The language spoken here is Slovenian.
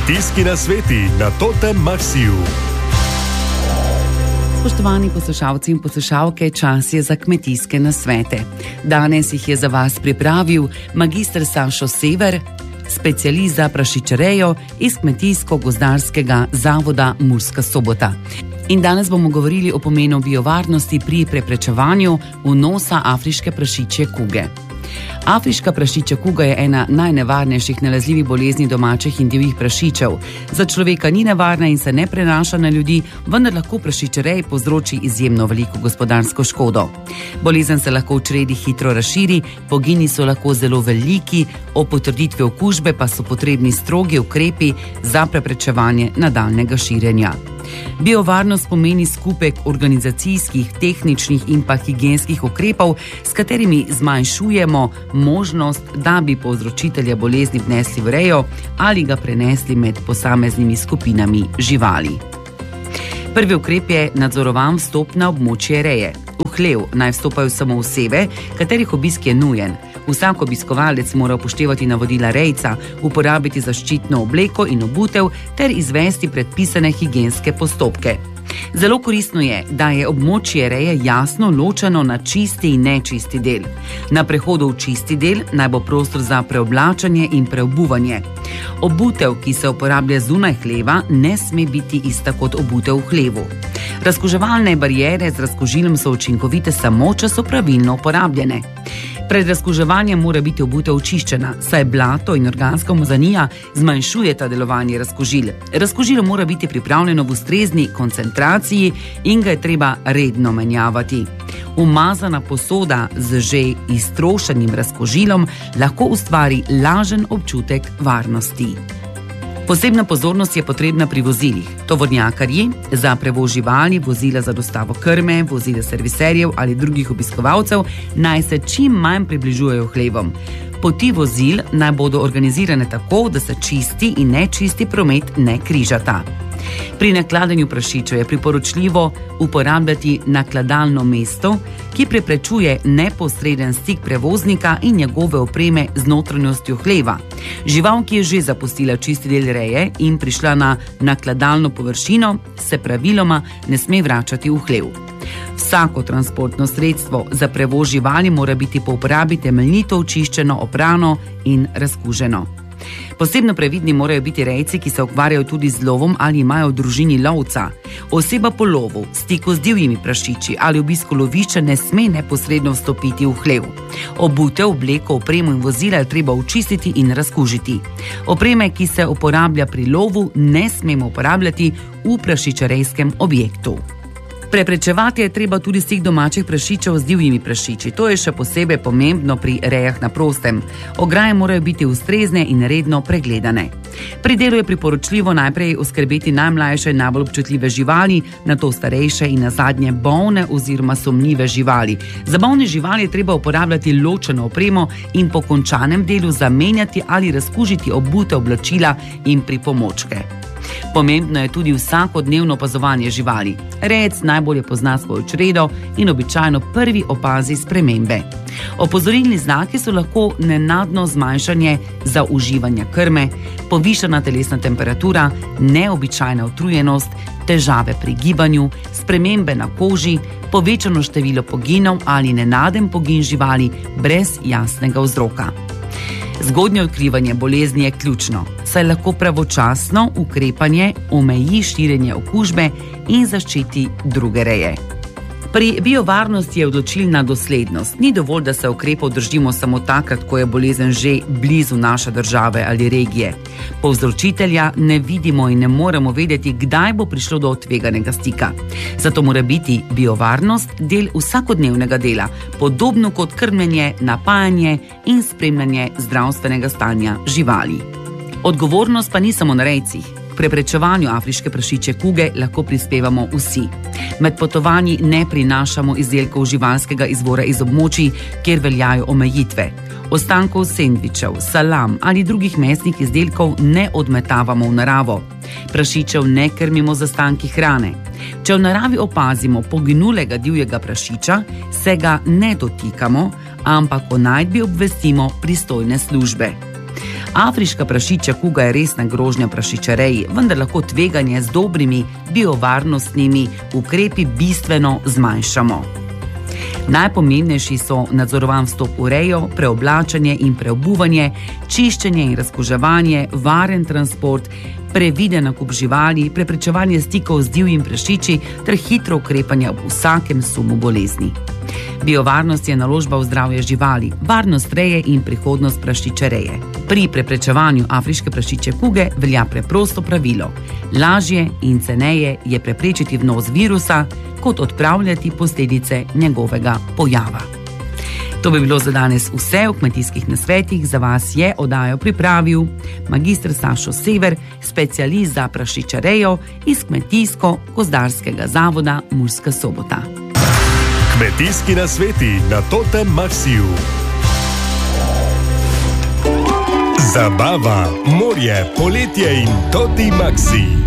Kmetijski nasveti na Totem Maxiju. Spoštovani poslušalci in poslušalke, čas je za kmetijske nasvete. Danes jih je za vas pripravil magister Sašo Sever, specialist za prašičerejo iz Kmetijsko-gozdarskega zavoda Murska Sobota. In danes bomo govorili o pomenu biovarnosti pri preprečevanju vnosa afriške prašičje kuge. Afriška prašičja kuga je ena najnevarnejših nalezljivih bolezni domačih in divjih prašičev. Za človeka ni nevarna in se ne prenaša na ljudi, vendar lahko prašičereji povzroči izjemno veliko gospodarsko škodo. Bolezen se lahko v čredi hitro razširi, pogini so lahko zelo veliki, o potrditvi okužbe pa so potrebni strogi ukrepi za preprečevanje nadaljnjega širjenja. Biovarnost pomeni skupek organizacijskih, tehničnih in pa higienskih ukrepov, s katerimi zmanjšujemo možnost, da bi povzročitelja bolezni vnesli v rejo ali ga prenesli med posameznimi skupinami živali. Prvi ukrep je nadzorovan vstop na območje reje. V hlev naj vstopajo samo osebe, katerih obisk je nujen. Vsak obiskovalec mora upoštevati navodila rejca, uporabiti zaščitno obleko in obutev ter izvesti predpisane higienske postopke. Zelo koristno je, da je območje reje jasno ločeno na čisti in nečisti del. Na prehodu v čisti del naj bo prostor za preoblačanje in preobuvanje. Obutev, ki se uporablja zunaj hleva, ne sme biti ista kot obutev v hlevu. Razkuževalne bariere z razkužilom so učinkovite samo, če so pravilno uporabljene. Pred razkuževanjem mora biti obutev očiščena, saj blato in organska umazanija zmanjšujeta delovanje razkužil. Razkužilo mora biti pripravljeno v ustrezni koncentraciji in ga je treba redno menjavati. Umazana posoda z že iztrošenim razkužilom lahko ustvari lažen občutek varnosti. Posebna pozornost je potrebna pri vozilih. Tovornjakarji za prevoz živali, vozila za dostavo krme, vozila serviserjev ali drugih obiskovalcev naj se čim manj približujejo hlevom. Poti vozil naj bodo organizirane tako, da se čisti in nečisti promet ne križata. Pri nakladanju prašičev je priporočljivo uporabljati nakladalno mesto, ki preprečuje neposreden stik prevoznika in njegove opreme z notranjostjo hleva. Žival, ki je že zapustila čisti del reje in prišla na nakladalno površino, se praviloma ne sme vračati v hlev. Vsako transportno sredstvo za prevoz živali mora biti po uporabi temeljito očiščeno, oprano in razkuženo. Posebno previdni morajo biti rejci, ki se ukvarjajo tudi z lovom ali imajo v družini lovca. Oseba po lovu, stiku z divjimi prašiči ali obisku lovišča ne sme neposredno vstopiti v hlev. Obutev, obleko, opremo in vozila je treba očistiti in razkužiti. Opreme, ki se uporablja pri lovu, ne smemo uporabljati v prašičerejskem objektu. Preprečevati je treba tudi stik domačih prašičev z divjimi prašiči. To je še posebej pomembno pri rejah na prostem. Ograje morajo biti ustrezne in redno pregledane. Pri delu je priporočljivo najprej oskrbeti najmlajše in najbolj občutljive živali, nato starejše in nazadnje bolne oziroma sumljive živali. Za bolne živali je treba uporabljati ločeno opremo in po končanem delu zamenjati ali razkužiti obute oblačila in pripomočke. Pomembno je tudi vsakodnevno opazovanje živali. Rejec najbolje pozna svojo čredo in običajno prvi opazi spremembe. Opozorilni znaki so lahko nenadno zmanjšanje zauživanja krme, povišana telesna temperatura, neobičajna utrujenost, težave pri gibanju, spremembe na koži, povečano število poginov ali nenaden pogin živali brez jasnega vzroka. Zgodnje odkrivanje bolezni je ključno, saj lahko pravočasno ukrepanje omeji širjenje okužbe in zaščiti druge reje. Pri biovarnosti je odločilna doslednost. Ni dovolj, da se ukrepov držimo samo takrat, ko je bolezen že blizu naše države ali regije. Povzročitelja ne vidimo in ne moremo vedeti, kdaj bo prišlo do tveganega stika. Zato mora biti biovarnost del vsakodnevnega dela, podobno kot krmljenje, napajanje in spremljanje zdravstvenega stanja živali. Odgovornost pa ni samo na rejcih. K preprečevanju afriške prašičje kuge lahko prispevamo vsi. Med potovanji ne prinašamo izdelkov živalskega izvora iz območij, kjer veljajo omejitve. Ostankov sendvičev, salam ali drugih mesnih izdelkov ne odmetavamo v naravo. Prašičev ne krmimo z ostanki hrane. Če v naravi opazimo poginulega divjega prašiča, se ga ne dotikamo, ampak o najdbi obvestimo pristojne službe. Afriška prašičja kuga je resna grožnja prašičereji, vendar lahko tveganje z dobrimi biovarnostnimi ukrepi bistveno zmanjšamo. Najpomembnejši so nadzorovan vstop v rejo, preoblačenje in preobuvanje, čiščenje in razkuževanje, varen transport, previden nakup živali, preprečevanje stikov z divjimi prašiči ter hitro ukrepanje ob vsakem sumu bolezni. Biovarnost je naložba v zdravje živali, varnost reje in prihodnost prašičereje. Pri preprečevanju afriške prašičje kuge velja preprosto pravilo. Lažje in ceneje je preprečiti vnos virusa, kot odpravljati posledice njegovega pojava. To bi bilo za danes vse v kmetijskih nasvetih. Za vas je oddajo pripravil magister Sašo Sever, specialist za prašičerejo iz Kmetijsko-gozdarskega zavoda Murska Sobota. Kmetijski nasveti na Totem Maxiju. Zabava, morje, poletje in Toti Maxi.